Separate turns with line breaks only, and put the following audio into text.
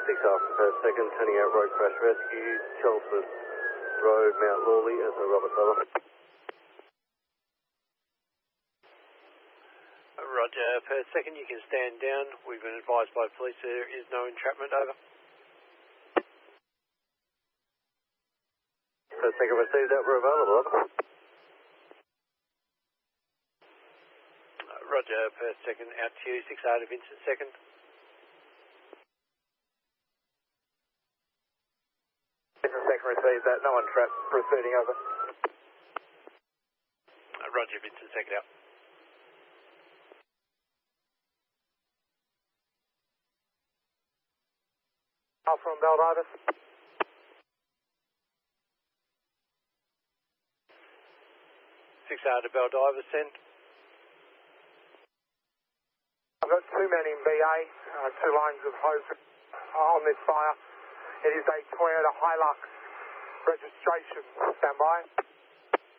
Alpha per second, turning out road crash rescue, Chelmsford Road, Mount Lawley, as a Robert Bella.
Roger, per second you can stand down. We've been advised by police there is no entrapment, over.
Per second received that, we're available, over.
Roger, per second, out to you, 6 to Vincent, second.
Second received that, no entrap, proceeding, over.
Roger, Vincent, second out.
Alpha on Baldivis.
6 to Baldivis, send.
I've got 2 men in BA, 2 lines of hose on this fire. It is a Toyota Hilux registration. Stand by.